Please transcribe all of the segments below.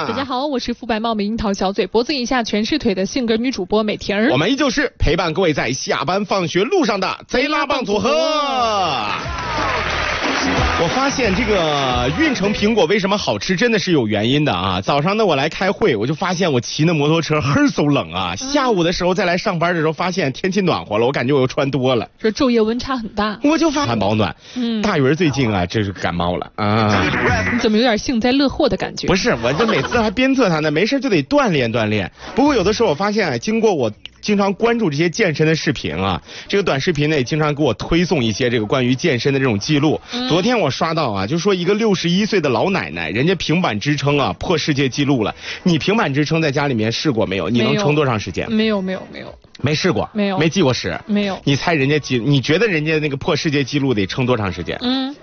大家好，我是肤白貌美、樱桃小嘴、脖子以下全是腿的性格女主播美婷儿。 我们依旧是陪伴各位在下班放学路上的贼拉棒组合。我发现这个运城苹果为什么好吃，真的是有原因的啊！早上呢，我来开会，我就发现我骑那摩托车很馊冷啊。下午的时候再来上班的时候，发现天气暖和了，我感觉我又穿多了。 这昼夜温差很大， 我就发现保暖。大鱼最近啊，这是感冒了啊。 你怎么有点幸灾乐祸的感觉？ 不是，我这每次还鞭策他呢，没事就得锻炼锻炼。不过有的时候我发现啊，经过我经常关注这些健身的视频啊，这个短视频呢也经常给我推送一些这个关于健身的这种记录。昨天我刷到啊，就说一个61岁的老奶奶，人家平板支撑啊破世界纪录了。你平板支撑在家里面试过没有？你能撑多长时间？ 没有。 没试过？ 没有。 没记过时？ 没有。 你猜你觉得人家那个破世界纪录得撑多长时间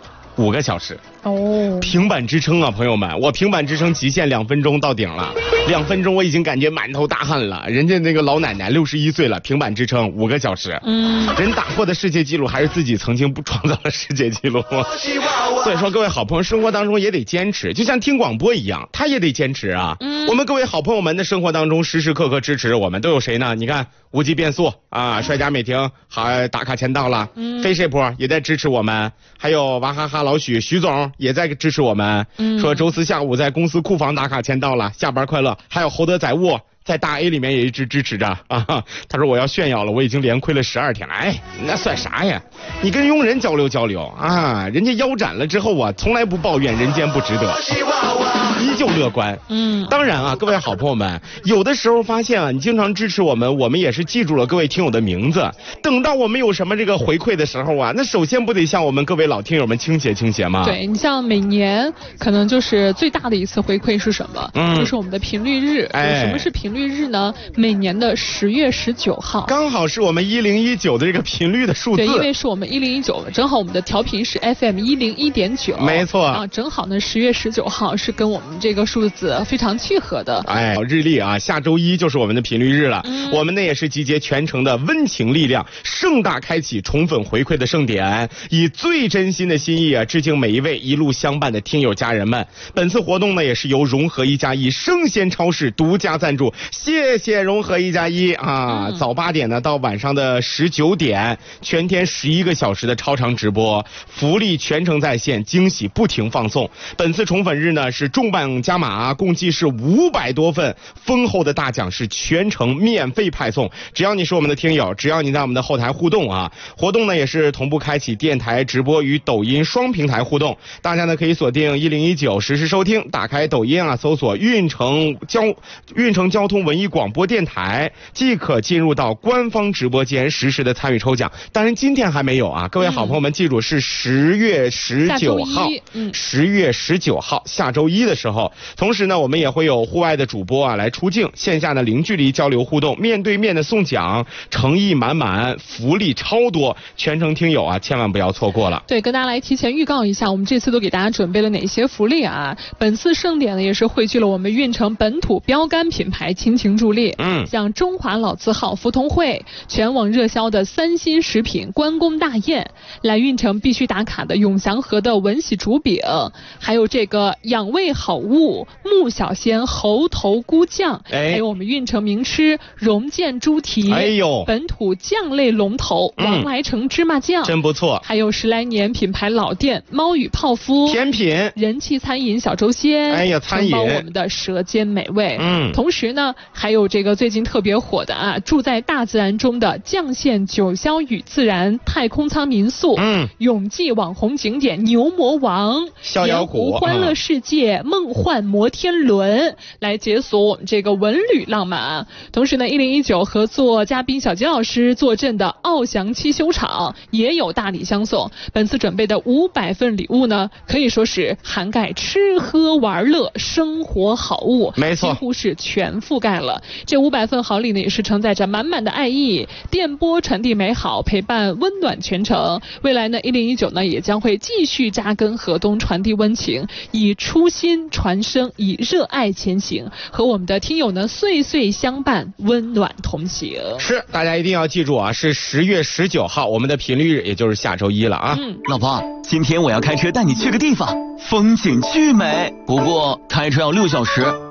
？5个小时。 哦， 平板支撑啊，朋友们，我平板支撑极限2分钟到顶了，2分钟我已经感觉满头大汗了。人家那个老奶奶61岁了，平板支撑5个小时，人打破的世界纪录还是自己曾经不创造了世界纪录。所以说，各位好朋友，生活当中也得坚持，就像听广播一样，他也得坚持啊。我们各位好朋友们的生活当中，时时刻刻支持我们都有谁呢？你看，无极变速啊，帅家美婷好打卡签到了，飞水坡也在支持我们，还有娃哈哈老徐总也在支持我们，说周四下午在公司库房打卡签到了，下班快乐。还有侯德载物在大 A 里面也一直支持着啊。他说我要炫耀了，我已经连亏了12天了。哎，那算啥呀？你跟佣人交流啊，人家腰斩了之后啊，从来不抱怨人间不值得，依旧乐观。当然啊，各位好朋友们，有的时候发现啊，你经常支持我们，我们也是记住了各位听友的名字。等到我们有什么这个回馈的时候啊，那首先不得向我们各位老听友们倾斜吗？ 对，你像每年可能就是最大的一次回馈是什么？就是我们的频率日。什么是频率日呢？每年的10月19号， 刚好是我们1019的这个频率的数字。 对，因为是我们1019，正好我们的调频是 FM 101.9。 没错啊，正好呢10月19号是跟我们这个数字非常契合的。 哎，日历啊，下周一就是我们的频率日了。我们呢也是集结全城的温情力量，盛大开启宠粉回馈的盛典，以最真心的心意啊，致敬每一位一路相伴的听友家人们。本次活动呢也是由融合1+1生鲜超市独家赞助，谢谢融合1+1啊！早8点呢到晚上的19点，全天11个小时的超长直播，福利全程在线，惊喜不停放送。本次宠粉日呢是重磅加码，共计是500多份丰厚的大奖是全程免费派送。只要你是我们的听友，只要你在我们的后台互动啊，活动呢也是同步开启电台直播与抖音双平台互动。大家呢可以锁定1019实时收听，打开抖音啊，搜索运城交通文艺广播电台，即可进入到官方直播间实时的参与抽奖。当然今天还没有啊，各位好朋友们记住是10月19号，10月19号下周一的时候。同时呢，我们也会有户外的主播啊来出镜，线下的零距离交流互动，面对面的送奖，诚意满满，福利超多，全程听友啊千万不要错过了。 对，跟大家来提前预告一下，我们这次都给大家准备了哪些福利啊？本次盛典呢也是汇聚了我们运城本土标杆品牌亲情助力，像中华老字号福同汇，全网热销的3星食品关公大宴，来运城必须打卡的永祥和的文喜竹饼，还有这个养胃好物穆小仙猴头菇酱，还有我们运城名吃荣建猪蹄，本土酱类龙头王来成芝麻酱， 真不错。 还有10来年品牌老店猫语泡芙甜品， 人气餐饮小周鲜， 餐饮承包我们的舌尖美味。同时呢还有这个最近特别火的啊，住在大自然中的绛县九霄与自然太空舱民宿，永济网红景点牛魔王， 逍遥谷欢乐世界，梦幻摩天轮，来解锁我们这个文旅浪漫。同时呢1019合作嘉宾小金老师坐镇的奥翔七修场也有大礼相送。本次准备的500份礼物呢，可以说是涵盖吃喝玩乐生活好物， 没错， 几乎是全覆盖了。这500份好礼呢，也是承载着满满的爱意，电波传递美好，陪伴温暖全程。未来呢1019呢也将会继续扎根河东，传递温情，以初心传声，以热爱前行，和我们的听友呢岁岁相伴，温暖同行。 是，大家一定要记住啊，是10月19号我们的频率日，也就是下周一了啊。 老婆，今天我要开车带你去个地方，风景巨美，不过开车要6小时。